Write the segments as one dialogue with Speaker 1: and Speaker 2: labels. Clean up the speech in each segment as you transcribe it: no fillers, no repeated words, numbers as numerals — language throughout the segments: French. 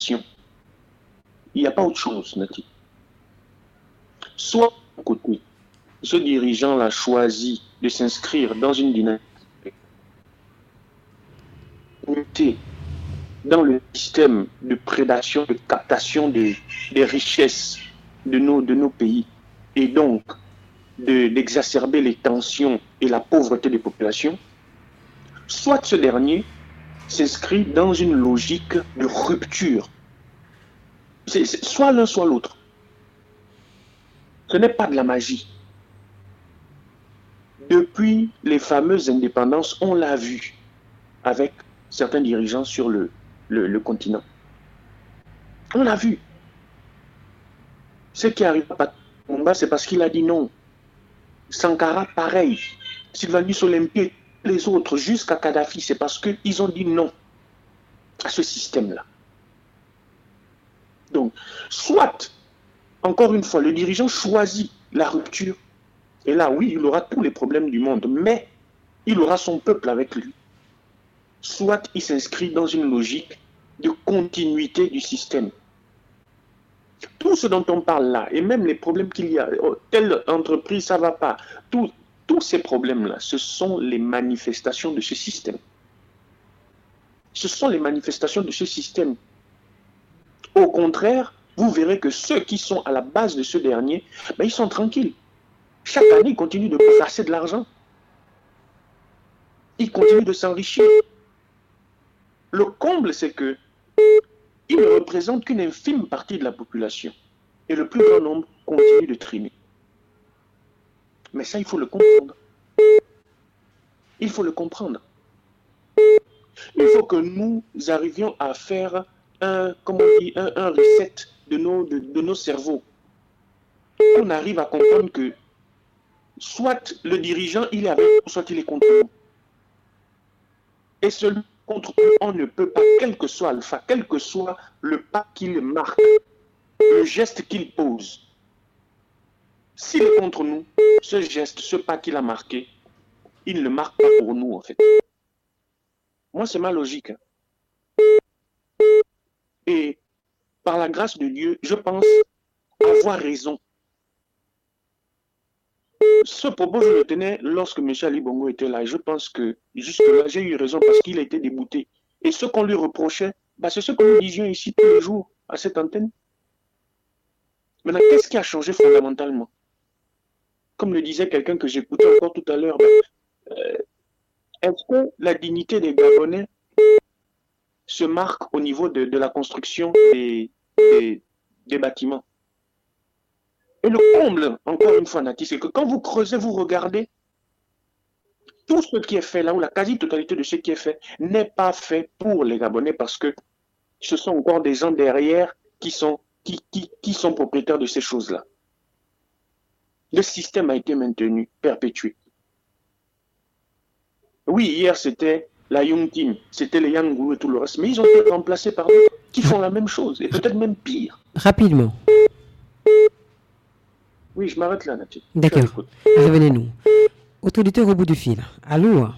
Speaker 1: question. Il n'y a pas autre chose, Nati. Soit, d'un côté, ce dirigeant-là choisit de s'inscrire dans une dynamique dans le système de prédation, de captation des richesses de nos pays, et donc d'exacerber les tensions et la pauvreté des populations, soit ce dernier s'inscrit dans une logique de rupture. C'est soit l'un, soit l'autre. Ce n'est pas de la magie. Depuis les fameuses indépendances, on l'a vu avec certains dirigeants sur le continent. On l'a vu. Ce qui arrive à Lumumba, c'est parce qu'il a dit non. Sankara, pareil. Sylvanus Olympie, les autres, jusqu'à Kadhafi, c'est parce qu'ils ont dit non à ce système-là. Donc, soit, encore une fois, le dirigeant choisit la rupture, et là, oui, il aura tous les problèmes du monde, mais il aura son peuple avec lui. Soit il s'inscrit dans une logique de continuité du système. Tout ce dont on parle là, et même les problèmes qu'il y a, telle entreprise, ça ne va pas, tous ces problèmes-là, ce sont les manifestations de ce système. Ce sont les manifestations de ce système. Au contraire, vous verrez que ceux qui sont à la base de ce dernier, ben, ils sont tranquilles. Chaque année, ils continuent de passer de l'argent. Ils continuent de s'enrichir. Le comble, c'est que ils ne représentent qu'une infime partie de la population. Et le plus grand nombre continue de trimer. Mais ça, il faut le comprendre. Il faut le comprendre. Il faut que nous arrivions à faire un reset de nos cerveaux. On arrive à comprendre que soit le dirigeant, il est avec nous, soit il est contre nous. Et celui contre nous, on ne peut pas, quel que soit Alpha, quel que soit le pas qu'il marque, le geste qu'il pose. S'il est contre nous, ce geste, ce pas qu'il a marqué, il ne le marque pas pour nous, en fait. Moi, c'est ma logique. Et par la grâce de Dieu, je pense avoir raison. Ce propos, je le tenais lorsque M. Ali Bongo était là. Et je pense que, jusque-là, j'ai eu raison parce qu'il a été débouté. Et ce qu'on lui reprochait, bah, c'est ce que nous disions ici tous les jours, à cette antenne. Maintenant, qu'est-ce qui a changé fondamentalement? Comme le disait quelqu'un que j'écoutais encore tout à l'heure, est-ce que la dignité des Gabonais se marque au niveau de la construction des bâtiments? Et le comble, encore une fois, Nati, c'est que quand vous creusez, vous regardez, tout ce qui est fait là, ou la quasi-totalité de ce qui est fait, n'est pas fait pour les Gabonais parce que ce sont encore des gens derrière qui sont propriétaires de ces choses-là. Le système a été maintenu, perpétué. Oui, hier, c'était la Young Team, c'était les Yangou et tout le reste, mais ils ont été remplacés par d'autres qui font la même chose, et peut-être même pire.
Speaker 2: Rapidement.
Speaker 1: Oui, je m'arrête là, Nathalie.
Speaker 2: D'accord. Revenez-nous. Auditeur au bout du fil. Allô?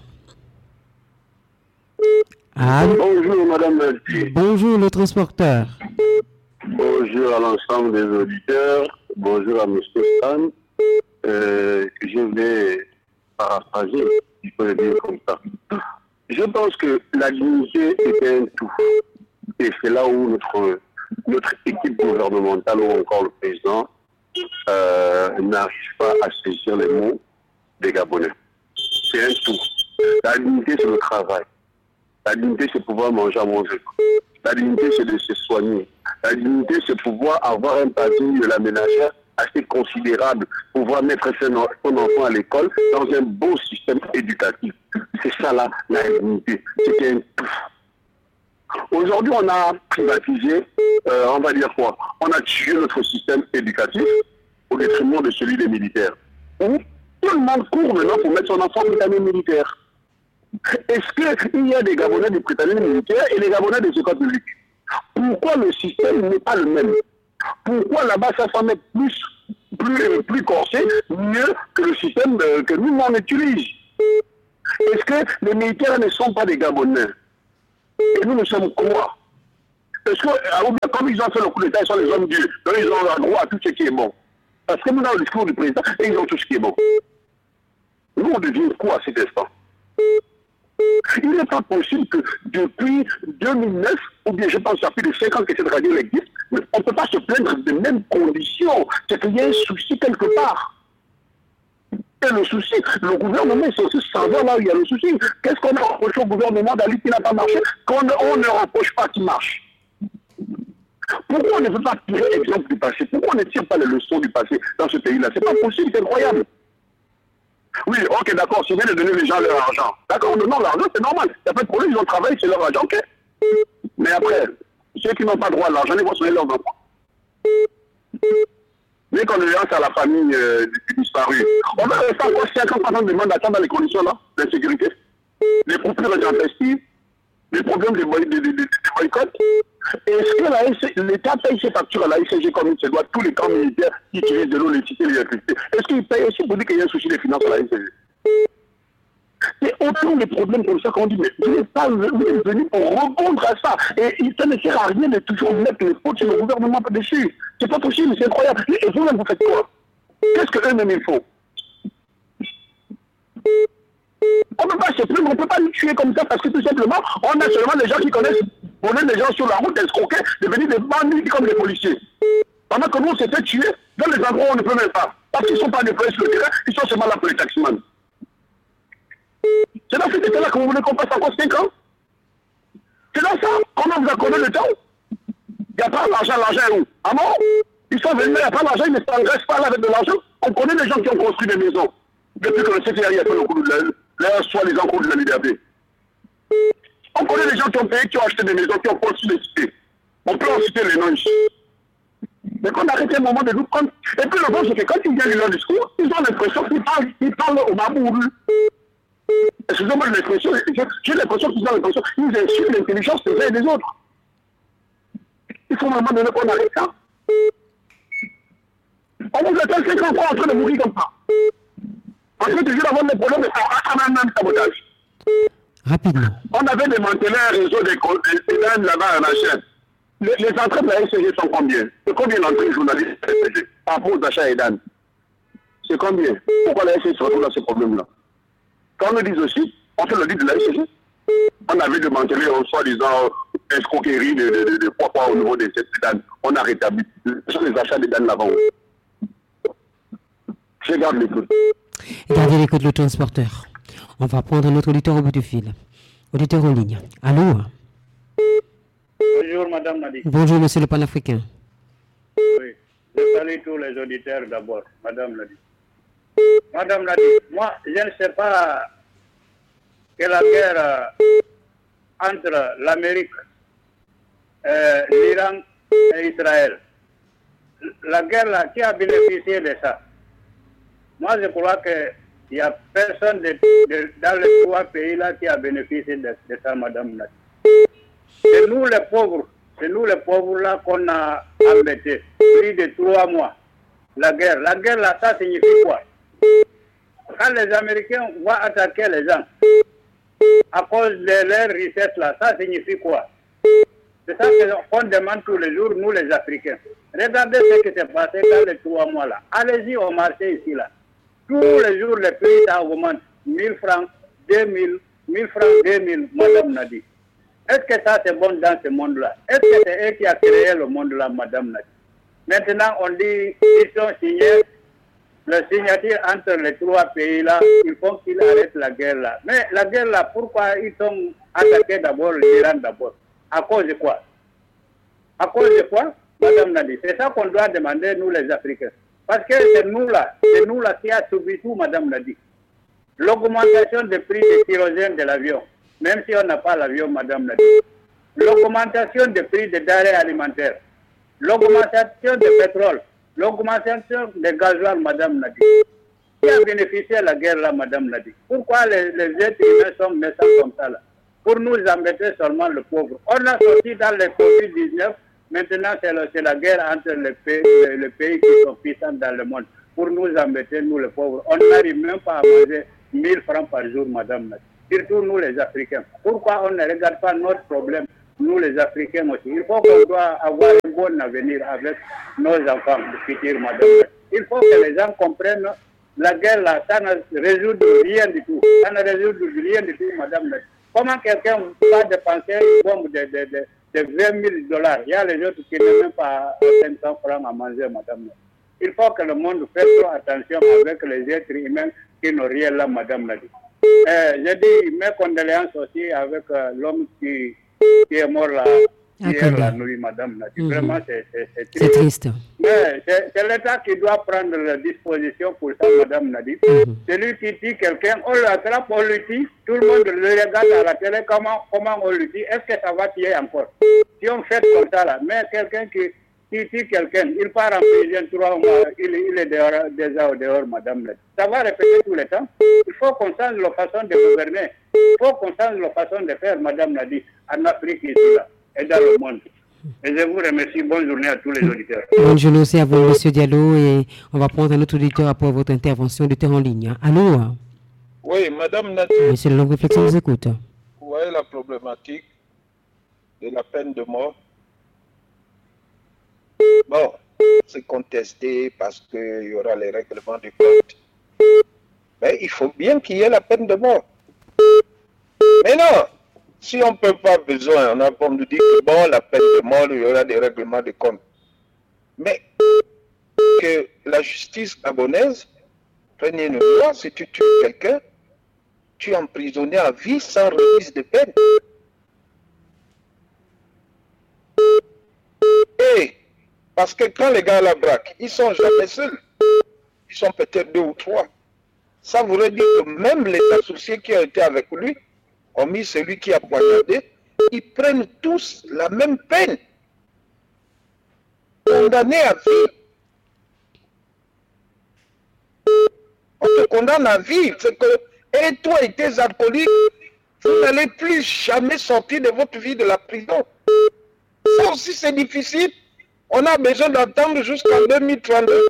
Speaker 2: Allô?
Speaker 3: Bonjour, Madame Nathalie.
Speaker 2: Bonjour, le transporteur.
Speaker 3: Bonjour à l'ensemble des auditeurs. Bonjour à M. Stan. Je vais paraphraser, si je peux le dire comme ça. Je pense que la dignité est un tout. Et c'est là où notre équipe gouvernementale ou encore le président n'arrive pas à saisir les mots des Gabonais. C'est un tout. La dignité, c'est le travail. La dignité, c'est pouvoir manger à manger. La dignité, c'est de se soigner. La dignité, c'est pouvoir avoir un pavillon de la ménagère assez considérable, pouvoir mettre son enfant à l'école dans un beau système éducatif. C'est ça là, la dignité. C'est un tout. Aujourd'hui, on a privatisé, on va dire quoi? On a tué notre système éducatif au détriment de celui des militaires. Où tout le monde court maintenant pour mettre son enfant britannique militaire. Est-ce qu'il y a des Gabonais de Britanniques militaires et des Gabonais de secours public? Pourquoi le système n'est pas le même? Pourquoi là-bas ça semble être plus corsé, mieux que le système que nous on utilise? Est-ce que les militaires ne sont pas des Gabonais? Et nous sommes quoi? Parce que, comme ils ont fait le coup d'État, ils sont les hommes Dieu. Donc ils ont le droit à tout ce qui est bon. Parce que nous, dans le discours du président, ils ont tout ce qui est bon. Nous, on devient quoi à cet instant? Il n'est pas possible que depuis 2009, ou bien je pense qu'il y a plus de 5 ans que cette radio existe, mais on ne peut pas se plaindre des mêmes conditions. C'est qu'il y a un souci quelque part. Et le souci, le gouvernement, c'est aussi savoir là où il y a le souci. Qu'est-ce qu'on a reproché au gouvernement d'Ali qui n'a pas marché, qu'on ne reproche pas qu'il marche? Pourquoi on ne veut pas tirer l'exemple du passé? Pourquoi on ne tire pas les leçons du passé dans ce pays-là? C'est pas possible, c'est incroyable. Oui, ok, d'accord, si vous voulez donner les gens leur argent. D'accord, non, l'argent, c'est normal. Il n'y a pas de problème, ils ont travaillé, c'est leur argent, ok. Mais après, ceux qui n'ont pas droit à l'argent, ils vont sonner leurs enfants. Mes condoléances à la famille disparue. On va rester encore 5 ans pendant demande d'attendre dans les conditions là, d'insécurité. Les coupures d'investir, les problèmes de boycott. Est-ce que l'État paye ses factures à la ICG comme il se doit, tous les camps militaires qui utilisent de l'eau, l'électricité, l'électricité? Est-ce qu'il paye aussi pour dire qu'il y a un souci de finances à la ICG? C'est autant de problèmes comme ça qu'on dit, mais vous êtes venu pour répondre à ça. Et ça ne sert à rien de toujours mettre les fautes sur le gouvernement dessus. C'est pas possible, c'est incroyable. Et vous-même, vous faites quoi? Qu'est-ce qu'eux-mêmes ils font? On ne peut pas se plaindre, on ne peut pas nous tuer comme ça parce que tout simplement, on a seulement des gens qui connaissent, on a des gens sur la route, escroquer, devenir des bandits comme des policiers. Pendant que nous, on s'est fait tuer dans les endroits où on ne peut même pas. Parce qu'ils ne sont pas déployés sur le terrain, ils sont seulement là pour les taximans. C'est dans cet état-là que vous voulez qu'on passe encore 5 ans? C'est dans ça qu'on vous accorde le temps? Il n'y a pas l'argent, l'argent est où? Ah bon? Ils sont venus, il n'y a pas l'argent, ils ne s'engraissent pas là avec de l'argent. On connaît des gens qui ont construit des maisons depuis que le CTRI a fait le coup de l'air, soi-disant coup de la liberté. On connaît des gens qui ont payé, qui ont acheté des maisons, qui ont construit des cités. On peut en citer les noms ici. Mais qu'on arrête un moment de nous prendre. Et puis le bon, c'est que quand ils viennent leur discours, ils ont l'impression qu'ils parlent au maboule. Excusez-moi de l'expression, j'ai l'impression qu'ils ont l'impression qu'ils insultent l'intelligence des uns et des autres. Il faut vraiment donner qu'on arrête ça. On vous attend 5 ans en train de mourir comme ça. On peut toujours avoir des problèmes de même sabotage.
Speaker 2: Rapidement.
Speaker 3: On avait démantelé un réseau d'Edan là-bas à la chaîne. Les entrées de la SCG sont combien? C'est combien d'entrées journalistes de la SCG par rapport aux achats Edan? C'est combien? Pourquoi la SCG se retrouve dans ce problème-là? Quand on nous dit aussi, on fait le dit de la SCG. On avait démantelé, soi-disant, escroquerie de poids au niveau des Edan. On a rétabli. Ce sont les achats d'Edan là-bas. Je garde l'écoute.
Speaker 2: Gardez l'écoute, le transporteur. On va prendre notre auditeur au bout du fil. Auditeur en ligne. Allô?
Speaker 4: Bonjour, Madame Nadi.
Speaker 2: Bonjour, monsieur le panafricain.
Speaker 4: Oui, je salue tous les auditeurs d'abord, Madame Nadi. Madame Nadi, moi, je ne sais pas que la guerre entre l'Amérique, l'Iran et Israël, la guerre là, qui a bénéficié de ça? Moi, je crois qu'il n'y a personne dans les 3 pays-là qui a bénéficié de ça, Madame Nadi. C'est nous les pauvres là qu'on a embêtés. Plus de 3 mois. La guerre là, ça signifie quoi? Quand les Américains vont attaquer les gens, à cause de leur richesse là, ça signifie quoi? C'est ça qu'on demande tous les jours, nous les Africains. Regardez ce qui s'est passé dans les 3 mois là. Allez-y au marché ici là. Tous les jours, les prix ça augmente. 1000 francs, 2000, 1000 francs, 2000, Madame Nadi. Est-ce que ça c'est bon dans ce monde-là? Est-ce que c'est eux qui a créé le monde-là, Madame Nadi? Maintenant, on dit qu'ils sont signés, le signature entre les 3 pays-là, il faut qu'ils arrêtent la guerre-là. Mais la guerre-là, pourquoi ils ont attaqué d'abord l'Iran d'abord? À cause de quoi? À cause de quoi, Madame Nadi? C'est ça qu'on doit demander, nous les Africains. Parce que c'est nous là qui a subi tout, Madame Nadi. L'augmentation des prix de kérosène de l'avion, même si on n'a pas l'avion, Madame Nadi. L'augmentation des prix des denrées alimentaires, l'augmentation du pétrole, l'augmentation des gasoil, Madame Nadi. Qui a bénéficié de la guerre là, Madame Nadi? Pourquoi les êtres humains sont méchants comme ça là? Pour nous embêter seulement le pauvre. On a sorti dans le Covid-19. Maintenant, c'est la guerre entre les pays qui sont puissants dans le monde. Pour nous embêter, nous les pauvres. On n'arrive même pas à manger 1000 francs par jour, Madame. Surtout nous les Africains. Pourquoi on ne regarde pas notre problème nous les Africains aussi. Il faut qu'on doit avoir un bon avenir avec nos enfants, le futur, madame. Il faut que les gens comprennent la guerre là, ça ne résout rien du tout. Ça ne résout rien du tout, madame. Comment quelqu'un va dépenser une bombe de 20 000 dollars? Il y a les autres qui n'ont même pas 500 francs à manger, madame. Il faut que le monde fasse trop attention avec les êtres humains qui n'ont rien là, madame l'a dit. Je dis mes condoléances aussi avec l'homme qui est mort là, hier la nuit, madame l'a dit. Vraiment, c'est
Speaker 2: triste.
Speaker 4: Mais c'est l'État qui doit prendre la disposition pour ça, madame l'a dit. Celui qui tue quelqu'un, on l'attrape, on le tue, tout le monde le regarde à la télé, comment on le tue, est-ce que ça va tuer encore? Si on fait comme ça là, mais quelqu'un qui tue quelqu'un, il part en prison 3 mois, il est dehors, déjà au dehors, madame l'a dit. Ça va répéter tout le temps. Il faut qu'on change la façon de gouverner. Il faut qu'on change la façon de faire, madame l'a dit, en Afrique ici là, et dans le monde. Et je vous remercie. Bonne journée à tous les auditeurs.
Speaker 2: Bonne journée aussi à vous, monsieur Diallo. Et on va prendre un autre auditeur après votre intervention auditeur en ligne. Allô?
Speaker 5: Oui, madame Nati.
Speaker 2: Monsieur le longue réflexion vous écoute.
Speaker 5: Vous voyez la problématique de la peine de mort. Bon, c'est contesté parce qu'il y aura les règlements du compte. Mais il faut bien qu'il y ait la peine de mort. Mais non, si on ne peut pas besoin, on a comme nous dit que bon, la peine de mort, il y aura des règlements de compte. Mais que la justice gabonaise prenne une loi, si tu tues quelqu'un, tu es emprisonné à vie sans remise de peine. Et parce que quand les gars la braquent, ils sont jamais seuls. Ils sont peut-être 2 ou 3. Ça voudrait dire que même les associés qui ont été avec lui, hormis celui qui a poignardé, ils prennent tous la même peine. Condamnés à vie. On te condamne à vie. C'est que, et toi et tes alcooliques, vous n'allez plus jamais sortir de votre vie de la prison. Ça aussi c'est difficile. On a besoin d'attendre jusqu'en 2032.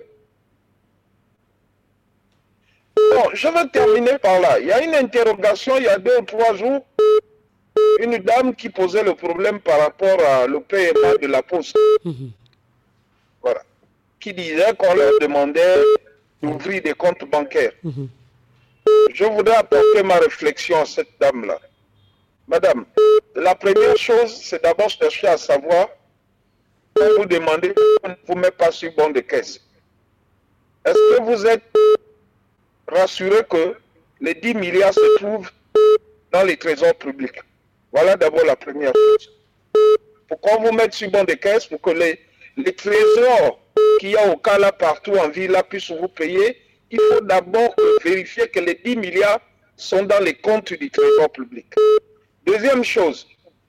Speaker 5: Bon, je vais terminer par là. Il y a une interrogation, il y a 2 ou 3 jours, une dame qui posait le problème par rapport au paiement de la poste. Voilà. Qui disait qu'on leur demandait d'ouvrir des comptes bancaires. Je voudrais apporter ma réflexion à cette dame-là. Madame, la première chose, c'est d'abord chercher à savoir, quand vous demandez, on ne vous met pas sur bon de caisse. Est-ce que vous êtes rassuré que les 10 milliards se trouvent dans les trésors publics? Voilà d'abord la première chose. Pourquoi vous mettre sur bon de caisse? Pour que les trésors qu'il y a au cas là partout en ville là puissent vous payer. Il faut d'abord vérifier que les 10 milliards sont dans les comptes du trésor public. Deuxième chose,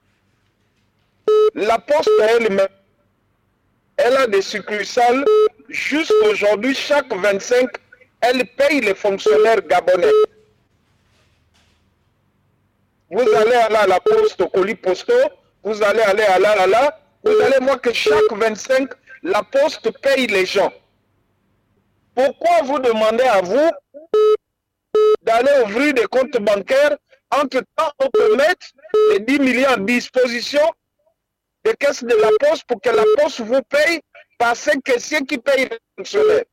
Speaker 5: la poste elle-même, elle a des succursales. Jusqu'aujourd'hui, chaque 25, elle paye les fonctionnaires gabonais. Vous allez aller à la poste, au colis postaux, vous allez aller à là, vous allez voir que chaque 25, la poste paye les gens. Pourquoi vous demandez à vous d'aller ouvrir des comptes bancaires? Entre-temps, on peut mettre les 10 millions à disposition des caisses de la poste pour que la poste vous paye par ces caissiers qui payent les fonctionnaires.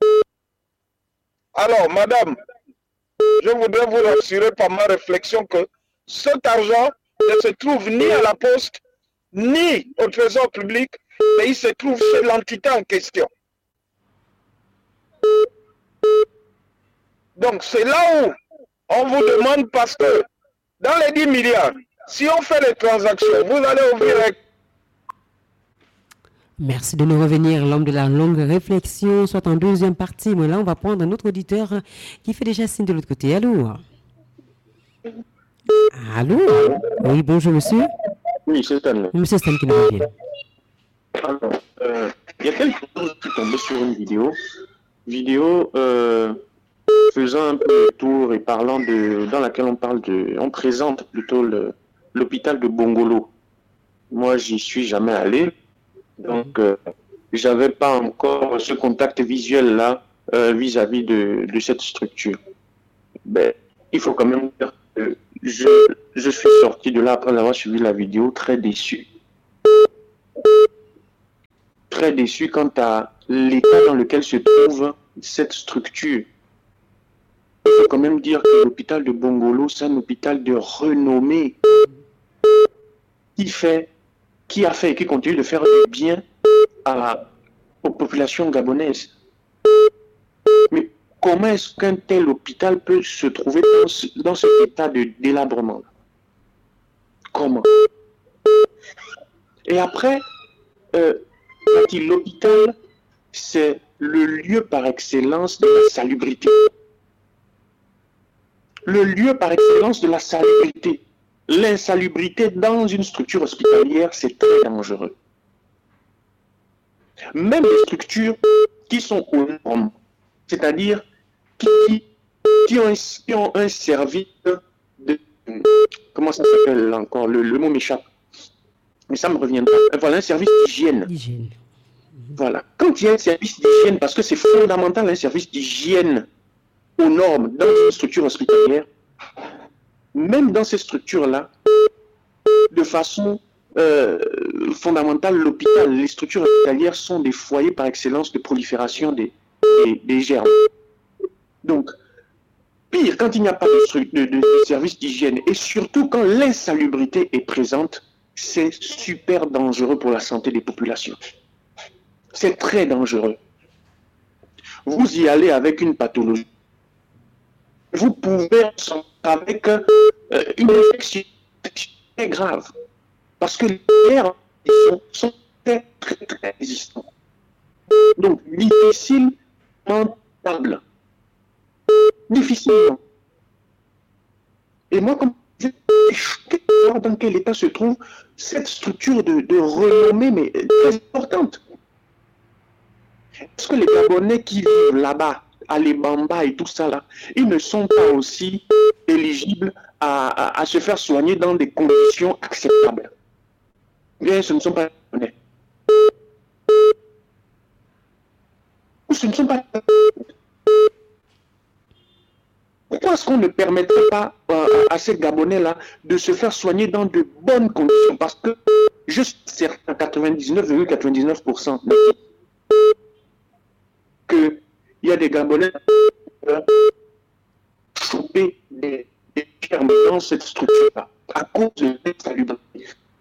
Speaker 5: Alors, madame, je voudrais vous rassurer par ma réflexion que cet argent ne se trouve ni à la poste, ni au trésor public, mais il se trouve chez l'entité en question. Donc, c'est là où on vous demande, parce que dans les 10 milliards, si on fait les transactions, vous allez ouvrir avec...
Speaker 2: Merci de nous revenir, l'homme de la longue réflexion, soit en deuxième partie. Mais là, on va prendre un autre auditeur qui fait déjà signe de l'autre côté. Allô? Allô? Oui, bonjour, monsieur.
Speaker 1: Oui, c'est Stan.
Speaker 2: Monsieur Stan qui nous revient.
Speaker 1: Alors, il y a quelque chose qui est tombé sur une vidéo faisant un peu le tour et parlant dans laquelle on présente plutôt l'hôpital de Bongolo. Moi, j'y suis jamais allé, donc j'avais pas encore ce contact visuel là vis-à-vis de cette structure. Ben, il faut quand même dire je suis sorti de là après avoir suivi la vidéo très déçu. Très déçu quant à l'état dans lequel se trouve cette structure. Il faut quand même dire que l'hôpital de Bongolo, c'est un hôpital de renommée qui a fait et qui continue de faire du bien aux populations gabonaises. Mais comment est-ce qu'un tel hôpital peut se trouver dans cet état de délabrement? Comment? Et après, l'hôpital, c'est le lieu par excellence de la salubrité. Le lieu par excellence de la salubrité. L'insalubrité dans une structure hospitalière, c'est très dangereux. Même les structures qui sont aux normes, c'est-à-dire qui ont un service de... Comment ça s'appelle encore? Le mot m'échappe. Mais ça me revient pas. Voilà, un service d'hygiène. Voilà. Quand il y a un service d'hygiène, parce que c'est fondamental un service d'hygiène aux normes dans une structure hospitalière, même dans ces structures-là, de façon fondamentale, l'hôpital, les structures hospitalières sont des foyers par excellence de prolifération des germes. Donc, pire, quand il n'y a pas de service d'hygiène, et surtout quand l'insalubrité est présente, c'est super dangereux pour la santé des populations. C'est très dangereux. Vous y allez avec une pathologie. Vous pouvez avec une infection très grave. Parce que les germes sont très, très, très résistants. Donc, difficilement stable. Difficilement. Et moi, comme je suis choqué de voir dans quel état se trouve cette structure de renommée, mais très importante. Est-ce que les Gabonais qui vivent là-bas, à l'Ebamba et tout ça, là, ils ne sont pas aussi éligibles à se faire soigner dans des conditions acceptables? Bien, ce ne sont pas les Gabonais. Ou ce ne sont pas... Pourquoi est-ce qu'on ne permettrait pas à ces Gabonais-là de se faire soigner dans de bonnes conditions? Parce que je suis certain, 99,99%, qu'il y a des Gabonais qui peuvent choper des germes dans cette structure-là à cause de l'insalubrité.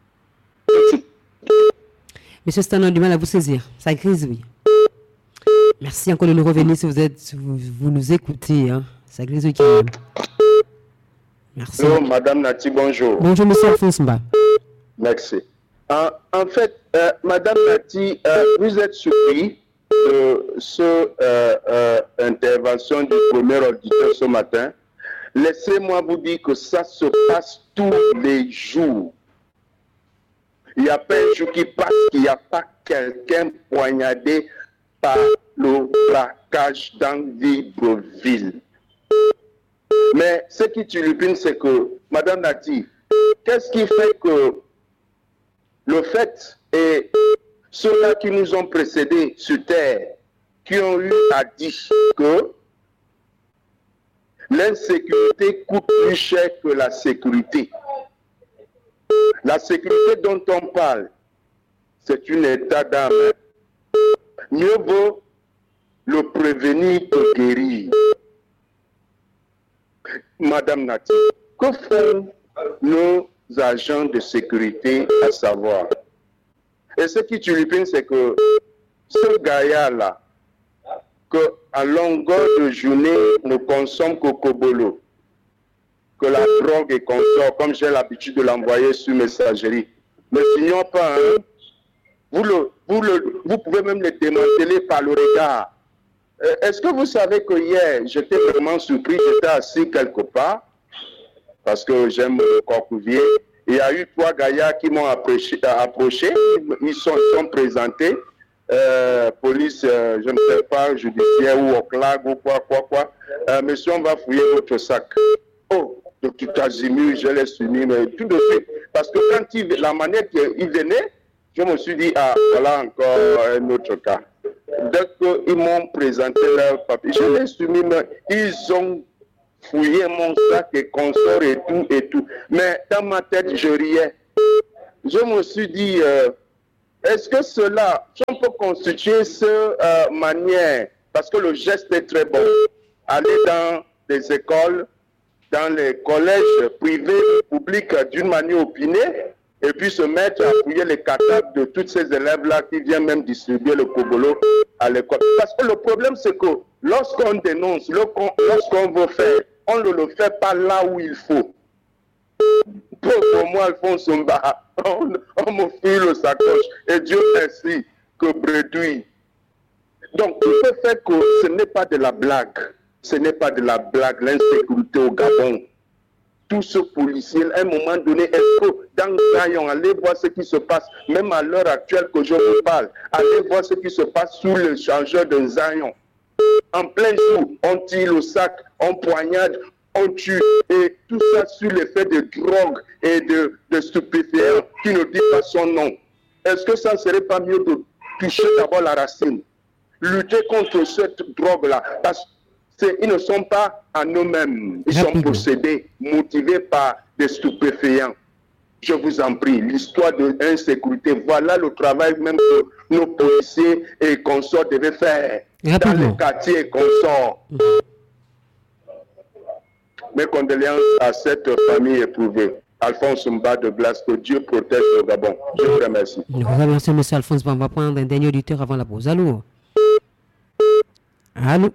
Speaker 2: Monsieur Stan a du mal à vous saisir. Ça grisouille. Merci encore de nous revenir si vous nous écoutez. Hein. Ça grisouille quand même. Merci.
Speaker 5: Bonjour, Madame Nati, bonjour.
Speaker 2: Bonjour, Monsieur Alphonse Mba.
Speaker 5: Merci. En fait, Madame Nati, vous êtes surpris de cette intervention du premier auditeur ce matin. Laissez-moi vous dire que ça se passe tous les jours. Il n'y a pas un jour qui passe qu'il n'y a pas quelqu'un poignardé par le braquage dans Libreville. Mais ce qui turlupine, c'est que, Madame Nati, qu'est-ce qui fait que le fait et ceux-là qui nous ont précédés sur Terre, qui ont eu à dire que l'insécurité coûte plus cher que la sécurité. La sécurité dont on parle, c'est un état d'âme. Mieux vaut le prévenir que guérir. Madame Nati, que font nos agents de sécurité à savoir? Et ce qui turlupine, c'est que ce gaillard-là, qu'à longueur de journée ne consomme que Kobolo, que la drogue est consort, comme j'ai l'habitude de l'envoyer sur messagerie. Ne signons pas, hein? Vous pouvez même le démanteler par le regard. Est-ce que vous savez que hier, j'étais vraiment surpris, j'étais assis quelque part, parce que j'aime le Corcouvier. Il y a eu 3 gaillards qui m'ont approché, ils sont présentés, police, je ne sais pas, judiciaire ou au CLAG ou quoi. Monsieur, on va fouiller votre sac. Oh, de tout azimut, je l'ai soumis, mais tout de suite. Parce que quand la manière qu'il venait, je me suis dit, ah, voilà encore un autre cas. Dès qu'ils m'ont présenté leur papier, je l'ai soumis, mais ils ont fouiller mon sac et consort et tout. Mais dans ma tête, je riais. Je me suis dit, est-ce que cela, si on peut constituer ce manière, parce que le geste est très bon, aller dans les écoles, dans les collèges privés, publics, d'une manière opinée, et puis se mettre à fouiller les cadavres de tous ces élèves-là qui viennent même distribuer le kobolo à l'école. Parce que le problème, c'est que lorsqu'on dénonce, lorsqu'on veut faire, on ne le fait pas là où il faut. Pour moi, Alphonse Mba, on me fuit le sacoche. Et Dieu merci que bredouille. Donc, tout le fait que ce n'est pas de la blague. Ce n'est pas de la blague, l'insécurité au Gabon. Tous ce policiers, à un moment donné, est-ce que dans Zion, allez voir ce qui se passe, même à l'heure actuelle que je vous parle, allez voir ce qui se passe sous le changeur de Zion. En plein jour, on tire le sac, on poignarde, on tue, et tout ça sur l'effet de drogue et de stupéfiants qui ne dit pas son nom. Est-ce que ça ne serait pas mieux de toucher d'abord la racine, lutter contre cette drogue-là, parce qu'ils ne sont pas en eux-mêmes, ils sont possédés, motivés par des stupéfiants. Je vous en prie, l'histoire de l'insécurité, voilà le travail même que nos policiers et consorts devaient faire dans les quartiers et consorts. Mes condoléances à cette famille éprouvée. Alphonse Mba de Blas, que Dieu protège le Gabon. Je vous remercie.
Speaker 2: Nous vous remercions, M. Alphonse. On va prendre un dernier auditeur avant la pause. Allô? Allô?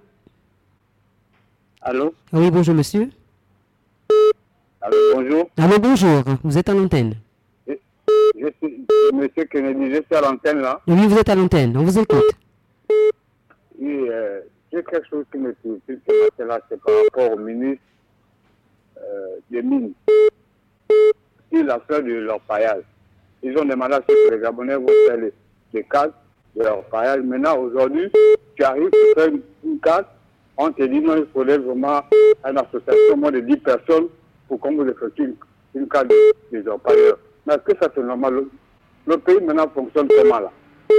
Speaker 4: Allô?
Speaker 2: Oui, bonjour, monsieur.
Speaker 4: Allô, bonjour.
Speaker 2: Allô, bonjour. Vous êtes à l'antenne.
Speaker 4: Je suis monsieur Kennedy, je suis à l'antenne là.
Speaker 2: Oui, vous êtes à l'antenne. On vous écoute.
Speaker 4: Oui, j'ai quelque chose qui me préoccupe ce matin-là, c'est par rapport au ministre des Mines et l'affaire de leur paillage. Ils ont demandé à ce que les Gabonais vont faire les cartes de leur paillage. Maintenant, aujourd'hui, tu arrives pour faire une carte, on te dit non, il faudrait vraiment une association moins de 10 personnes pour qu'on vous effectue une carte des orpailleurs. Mais est-ce que ça c'est normal? Le pays maintenant fonctionne comment là?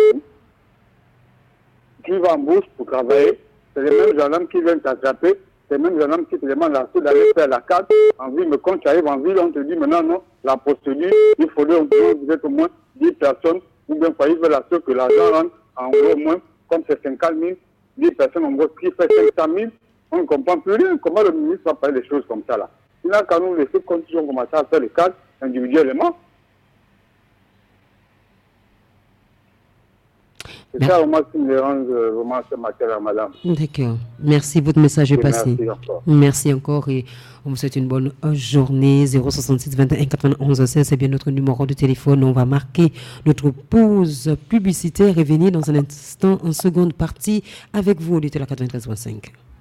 Speaker 4: Tu vas en bourse pour travailler, c'est les mêmes gendarmes qui viennent t'attraper, c'est les mêmes gendarmes qui te demandent d'aller faire la carte en ville, mais quand tu arrives en ville, on te dit maintenant non, la procédure, il faudrait au moins, vous êtes au moins 10 personnes, ou bien il veut la que l'argent rentre en gros au moins, comme c'est 50 000, 10 personnes en gros qui fait 500 000, on ne comprend plus rien. Comment le ministre va parler des choses comme ça là? Il a qu'à nous laisser continuer à commencer à faire les cartes individuellement. C'est ça vraiment qui me dérange vraiment ce matin, madame.
Speaker 2: D'accord. Merci, votre message est passé. Merci encore et on vous souhaite une bonne journée. 066 21 91 16, c'est bien notre numéro de téléphone. On va marquer notre pause publicitaire et venir dans un instant en seconde partie avec vous, auditeur de la 93.5.